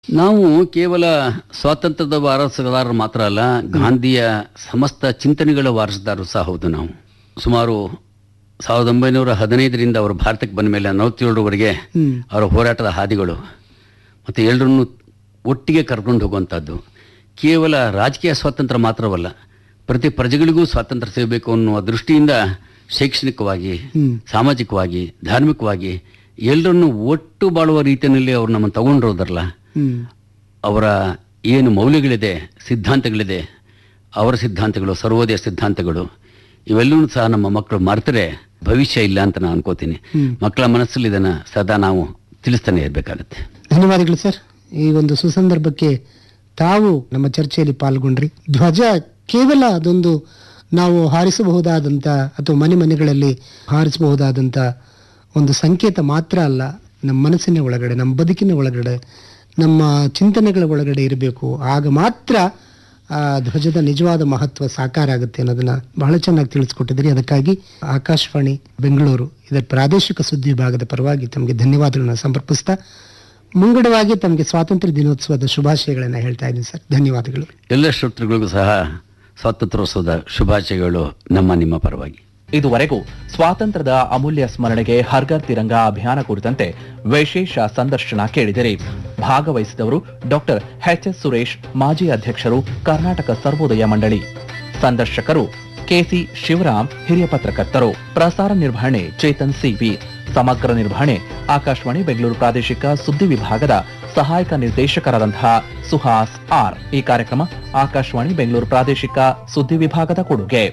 ನಾವು ಕೇವಲ ಸ್ವಾತಂತ್ರ್ಯದ ವಾರಸುದಾರರು ಮಾತ್ರ ಅಲ್ಲ, ಗಾಂಧಿಯ ಸಮಸ್ತ ಚಿಂತನೆಗಳ ವಾರಸುದಾರರು ಸಹ ಹೌದು. ನಾವು ಸುಮಾರು 1915ರಿಂದ ಅವರು ಭಾರತಕ್ಕೆ ಬಂದ ಮೇಲೆ 47ರವರೆಗೆ ಅವರ ಹೋರಾಟದ ಹಾದಿಗಳು ಮತ್ತು ಎಲ್ಲರನ್ನೂ ಒಟ್ಟಿಗೆ ಕರ್ಕೊಂಡು ಹೋಗುವಂಥದ್ದು. ಕೇವಲ ರಾಜಕೀಯ ಸ್ವಾತಂತ್ರ್ಯ ಮಾತ್ರವಲ್ಲ, ಪ್ರತಿ ಪ್ರಜೆಗಳಿಗೂ ಸ್ವಾತಂತ್ರ್ಯ ಸಿಗಬೇಕು ಅನ್ನುವ ದೃಷ್ಟಿಯಿಂದ ಶೈಕ್ಷಣಿಕವಾಗಿ, ಸಾಮಾಜಿಕವಾಗಿ, ಧಾರ್ಮಿಕವಾಗಿ ಎಲ್ಲರನ್ನು ಒಟ್ಟು ಬಾಳುವ ರೀತಿಯಲ್ಲಿ ಅವರು ನಮ್ಮನ್ನು ತಗೊಂಡಿರೋದ್ರಲ್ಲ, ಅವರ ಏನು ಮೌಲ್ಯಗಳಿದೆ, ಸಿದ್ಧಾಂತಗಳಿದೆ, ಅವರ ಸಿದ್ಧಾಂತಗಳು, ಸರ್ವೋದಯ ಸಿದ್ಧಾಂತಗಳು, ಇವೆಲ್ಲವೂ ಸಹ ನಮ್ಮ ಮಕ್ಕಳು ಮರೆತರೆ ಭವಿಷ್ಯ ಇಲ್ಲ ಅಂತ ನಾನು ಅನ್ಕೋತೀನಿ. ಮಕ್ಕಳ ಮನಸ್ಸಲ್ಲಿ ಇದನ್ನು ಸದಾ ನಾವು ತಿಳಿಸ್ತಾನೆ ಇರಬೇಕಾಗತ್ತೆ. ಧನ್ಯವಾದಗಳು ಸರ್. ಈ ಒಂದು ಸುಸಂದರ್ಭಕ್ಕೆ ತಾವು ನಮ್ಮ ಚರ್ಚೆಯಲ್ಲಿ ಪಾಲ್ಗೊಂಡ್ರಿ. ಧ್ವಜ ಕೇವಲ ಅದೊಂದು ನಾವು ಹಾರಿಸಬಹುದಾದಂಥ ಅಥವಾ ಮನೆಗಳಲ್ಲಿ ಹಾರಿಸಬಹುದಾದಂಥ ಒಂದು ಸಂಕೇತ ಮಾತ್ರ ಅಲ್ಲ, ನಮ್ಮ ಮನಸ್ಸಿನ ಒಳಗಡೆ, ನಮ್ಮ ಬದುಕಿನ ಒಳಗಡೆ, ನಮ್ಮ ಚಿಂತನೆಗಳ ಒಳಗಡೆ ಇರಬೇಕು. ಆಗ ಮಾತ್ರ ಆ ಧ್ವಜದ ನಿಜವಾದ ಮಹತ್ವ ಸಾಕಾರ ಆಗುತ್ತೆ ಅನ್ನೋದನ್ನ ಬಹಳ ಚೆನ್ನಾಗಿ ತಿಳಿಸ್ಕೊಟ್ಟಿದ್ದೀರಿ. ಅದಕ್ಕಾಗಿ ಆಕಾಶವಾಣಿ ಬೆಂಗಳೂರು ಇದರ ಪ್ರಾದೇಶಿಕ ಸುದ್ದಿ ವಿಭಾಗದ ಪರವಾಗಿ ತಮಗೆ ಧನ್ಯವಾದಗಳನ್ನ ಸಮರ್ಪಿಸ್ತಾ ಮುಂಗಡವಾಗಿ ತಮಗೆ ಸ್ವಾತಂತ್ರ್ಯ ದಿನೋತ್ಸವದ ಶುಭಾಶಯಗಳನ್ನು ಹೇಳ್ತಾ ಇದ್ದೀನಿ ಸರ್. ಧನ್ಯವಾದಗಳು. ಎಲ್ಲ ಶ್ರೋತೃಗಳಿಗೂ ಸಹ ಸ್ವಾತಂತ್ರ್ಯೋತ್ಸವದ ಶುಭಾಶಯಗಳು ನಿಮ್ಮ ಪರವಾಗಿ. ಇದುವರೆಗೂ ಸ್ವಾತಂತ್ರ್ಯದ ಅಮೂಲ್ಯ ಸ್ಮರಣೆಗೆ ಹರ್ಘರ್ ತಿರಂಗ ಅಭಿಯಾನ ಕುರಿತಂತೆ ವಿಶೇಷ ಸಂದರ್ಶನ ಕೇಳಿದಿರಿ. ಭಾಗವಹಿಸಿದವರು ಡಾಕ್ಟರ್ ಎಚ್.ಎಸ್. ಸುರೇಶ್, ಮಾಜಿ ಅಧ್ಯಕ್ಷರು, ಕರ್ನಾಟಕ ಸರ್ವೋದಯ ಮಂಡಳಿ. ಸಂದರ್ಶಕರು ಕೆಸಿ ಶಿವರಾಮ್, ಹಿರಿಯ ಪತ್ರಕರ್ತರು. ಪ್ರಸಾರ ನಿರ್ವಹಣೆ ಚೇತನ್ ಸಿವಿ. ಸಮಗ್ರ ನಿರ್ವಹಣೆ ಆಕಾಶವಾಣಿ ಬೆಂಗಳೂರು ಪ್ರಾದೇಶಿಕ ಸುದ್ದಿ ವಿಭಾಗದ ಸಹಾಯಕ ನಿರ್ದೇಶಕರಾದಂತಹ ಸುಹಾಸ್ ಆರ್. ಈ ಕಾರ್ಯಕ್ರಮ ಆಕಾಶವಾಣಿ ಬೆಂಗಳೂರು ಪ್ರಾದೇಶಿಕ ಸುದ್ದಿ ವಿಭಾಗದ ಕೊಡುಗೆ.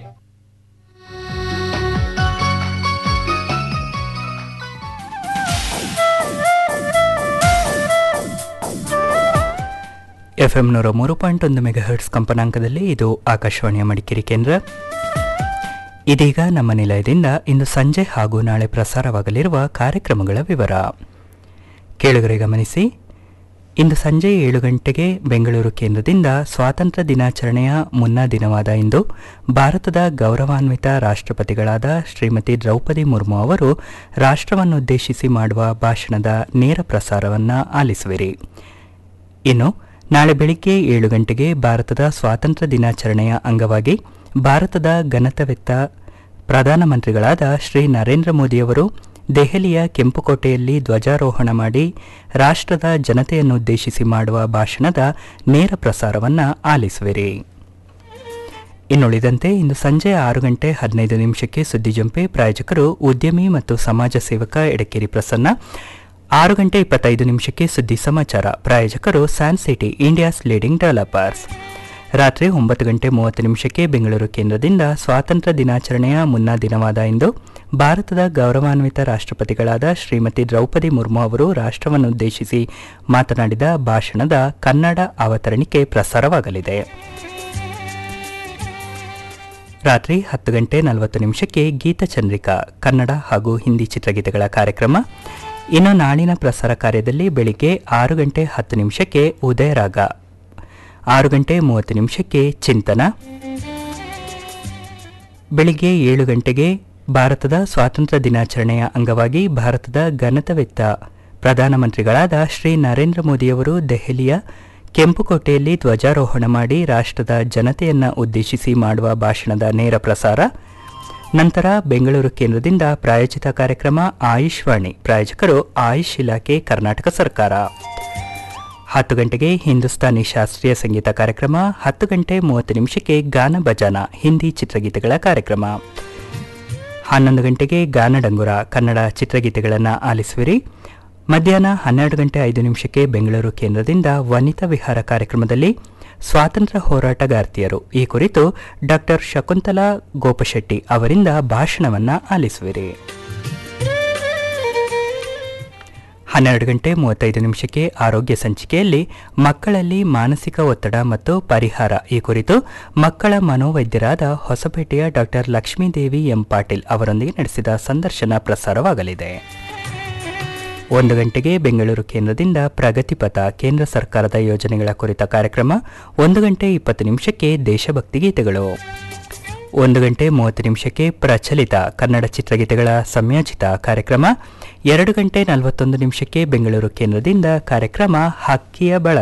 FM 103.1 ಮೆಗಾಹರ್ಟ್ಸ್ ಕಂಪನಾಂಕದಲ್ಲಿ ಇದು ಆಕಾಶವಾಣಿಯ ಮಡಿಕೇರಿ ಕೇಂದ್ರ. ಇದೀಗ ನಮ್ಮ ನಿಲಯದಿಂದ ಇಂದು ಸಂಜೆ ಹಾಗೂ ನಾಳೆ ಪ್ರಸಾರವಾಗಲಿರುವ ಕಾರ್ಯಕ್ರಮಗಳ ವಿವರ. ಕೇಳುಗರೆ ಗಮನಿಸಿ, ಇಂದು ಸಂಜೆ 7 ಗಂಟೆಗೆ ಬೆಂಗಳೂರು ಕೇಂದ್ರದಿಂದ ಸ್ವಾತಂತ್ರ್ಯ ದಿನಾಚರಣೆಯ ಮುನ್ನಾ ದಿನವಾದ ಇಂದು ಭಾರತದ ಗೌರವಾನ್ವಿತ ರಾಷ್ಟ್ರಪತಿಗಳಾದ ಶ್ರೀಮತಿ ದ್ರೌಪದಿ ಮುರ್ಮು ಅವರು ರಾಷ್ಟ್ರವನ್ನುದ್ದೇಶಿಸಿ ಮಾಡುವ ಭಾಷಣದ ನೇರ ಪ್ರಸಾರವನ್ನು ಆಲಿಸುವಿರಿ. ಇನ್ನು ನಾಳೆ ಬೆಳಿಗ್ಗೆ 7 ಗಂಟೆಗೆ ಭಾರತದ ಸ್ವಾತಂತ್ರ್ಯ ದಿನಾಚರಣೆಯ ಅಂಗವಾಗಿ ಭಾರತದ ಘನತೆವೆತ್ತ ಪ್ರಧಾನಮಂತ್ರಿಗಳಾದ ಶ್ರೀ ನರೇಂದ್ರ ಮೋದಿಯವರು ದೆಹಲಿಯ ಕೆಂಪುಕೋಟೆಯಲ್ಲಿ ಧ್ವಜಾರೋಹಣ ಮಾಡಿ ರಾಷ್ಟ್ರದ ಜನತೆಯನ್ನುದ್ದೇಶಿಸಿ ಮಾಡುವ ಭಾಷಣದ ನೇರ ಪ್ರಸಾರವನ್ನು ಆಲಿಸುವಿರಿ. ಇನ್ನುಳಿದಂತೆ ಇಂದು ಸಂಜೆ 6 ಗಂಟೆ 15 ನಿಮಿಷಕ್ಕೆ ಸುದ್ದಿ ಜಂಪೆ. ಪ್ರಾಯೋಜಕರು ಉದ್ಯಮಿ ಮತ್ತು ಸಮಾಜ ಸೇವಕ ಎಡಕೇರಿ ಪ್ರಸನ್ನ. 6 ಗಂಟೆ 25 ನಿಮಿಷಕ್ಕೆ ಸುದ್ದಿ ಸಮಾಚಾರ. ಪ್ರಾಯೋಜಕರು San city, India's leading developers. ರಾತ್ರಿ 9 ಗಂಟೆ 30 ನಿಮಿಷಕ್ಕೆ ಬೆಂಗಳೂರು ಕೇಂದ್ರದಿಂದ ಸ್ವಾತಂತ್ರ್ಯ ದಿನಾಚರಣೆಯ ಮುನ್ನಾ ದಿನವಾದ ಇಂದು ಭಾರತದ ಗೌರವಾನ್ವಿತ ರಾಷ್ಟ್ರಪತಿಗಳಾದ ಶ್ರೀಮತಿ ದ್ರೌಪದಿ ಮುರ್ಮು ಅವರು ರಾಷ್ಟ್ರವನ್ನುದ್ದೇಶಿಸಿ ಮಾತನಾಡಿದ ಭಾಷಣದ ಕನ್ನಡ ಅವತರಣಿಕೆ ಪ್ರಸಾರವಾಗಲಿದೆ. ರಾತ್ರಿ 10 ಗಂಟೆ 40 ನಿಮಿಷಕ್ಕೆ ಗೀತಚಂದ್ರಿಕಾ, ಕನ್ನಡ ಹಾಗೂ ಹಿಂದಿ ಚಿತ್ರಗೀತೆಗಳ ಕಾರ್ಯಕ್ರಮ. ಇನ್ನು ನಾಳಿನ ಪ್ರಸಾರ ಕಾರ್ಯದಲ್ಲಿ ಬೆಳಿಗ್ಗೆ 6 ಗಂಟೆ 10 ನಿಮಿಷಕ್ಕೆ ಉದಯರಾಗ, 6 ಗಂಟೆ 30 ನಿಮಿಷಕ್ಕೆ ಚಿಂತನ, ಬೆಳಿಗ್ಗೆ 7 ಗಂಟೆಗೆ ಭಾರತದ ಸ್ವಾತಂತ್ರ್ಯ ದಿನಾಚರಣೆಯ ಅಂಗವಾಗಿ ಭಾರತದ ಘನತೆವೆತ್ತ ಪ್ರಧಾನಮಂತ್ರಿಗಳಾದ ಶ್ರೀ ನರೇಂದ್ರ ಮೋದಿಯವರು ದೆಹಲಿಯ ಕೆಂಪುಕೋಟೆಯಲ್ಲಿ ಧ್ವಜಾರೋಹಣ ಮಾಡಿ ರಾಷ್ಟ್ರದ ಜನತೆಯನ್ನು ಉದ್ದೇಶಿಸಿ ಮಾಡುವ ಭಾಷಣದ ನೇರ ಪ್ರಸಾರ. ನಂತರ ಬೆಂಗಳೂರು ಕೇಂದ್ರದಿಂದ ಪ್ರಾಯೋಜಿತ ಕಾರ್ಯಕ್ರಮ ಆಯುಷ್ವಾಣಿ. ಪ್ರಾಯೋಜಕರು ಆಯುಷ್ ಇಲಾಖೆ, ಕರ್ನಾಟಕ ಸರ್ಕಾರ. 10 ಗಂಟೆಗೆ ಹಿಂದೂಸ್ತಾನಿ ಶಾಸ್ತ್ರೀಯ ಸಂಗೀತ ಕಾರ್ಯಕ್ರಮ. 10 ಗಂಟೆ 30 ನಿಮಿಷಕ್ಕೆ ಗಾನ ಭಜನ, ಹಿಂದಿ ಚಿತ್ರಗೀತೆಗಳ ಕಾರ್ಯಕ್ರಮ. 11 ಗಂಟೆಗೆ ಗಾನಡಂಗುರ, ಕನ್ನಡ ಚಿತ್ರಗೀತೆಗಳನ್ನು ಆಲಿಸುವಿರಿ. ಮಧ್ಯಾಹ್ನ 12 ಗಂಟೆ 5 ನಿಮಿಷಕ್ಕೆ ಬೆಂಗಳೂರು ಕೇಂದ್ರದಿಂದ ವನಿತಾ ವಿಹಾರ ಕಾರ್ಯಕ್ರಮದಲ್ಲಿ ಸ್ವಾತಂತ್ರ್ಯ ಹೋರಾಟಗಾರ್ತಿಯರು ಈ ಕುರಿತು ಡಾಕ್ಟರ್ ಶಕುಂತಲಾ ಗೋಪಶೆಟ್ಟಿ ಅವರಿಂದ ಭಾಷಣವನ್ನು ಆಲಿಸುವಿರಿ. 12 ಗಂಟೆ 35 ನಿಮಿಷಕ್ಕೆ ಆರೋಗ್ಯ ಸಂಚಿಕೆಯಲ್ಲಿ ಮಕ್ಕಳಲ್ಲಿ ಮಾನಸಿಕ ಒತ್ತಡ ಮತ್ತು ಪರಿಹಾರ ಈ ಕುರಿತು ಮಕ್ಕಳ ಮನೋವೈದ್ಯರಾದ ಹೊಸಪೇಟೆಯ ಡಾಕ್ಟರ್ ಲಕ್ಷ್ಮೀದೇವಿ ಎಂ ಪಾಟೀಲ್ ಅವರೊಂದಿಗೆ ನಡೆಸಿದ ಸಂದರ್ಶನ ಪ್ರಸಾರವಾಗಲಿದೆ. 1 ಗಂಟೆಗೆ ಬೆಂಗಳೂರು ಕೇಂದ್ರದಿಂದ ಪ್ರಗತಿಪಥ, ಕೇಂದ್ರ ಸರ್ಕಾರದ ಯೋಜನೆಗಳ ಕುರಿತ ಕಾರ್ಯಕ್ರಮ. 1 ಗಂಟೆ 20 ನಿಮಿಷಕ್ಕೆ ದೇಶಭಕ್ತಿ ಗೀತೆಗಳು. 1 ಗಂಟೆ 30 ನಿಮಿಷಕ್ಕೆ ಪ್ರಚಲಿತ ಕನ್ನಡ ಚಿತ್ರಗೀತೆಗಳ ಸಂಯೋಜಿತ ಕಾರ್ಯಕ್ರಮ. 2 ಗಂಟೆ 41 ನಿಮಿಷಕ್ಕೆ ಬೆಂಗಳೂರು ಕೇಂದ್ರದಿಂದ ಕಾರ್ಯಕ್ರಮ ಹಕ್ಕಿಯ ಬಳಗ.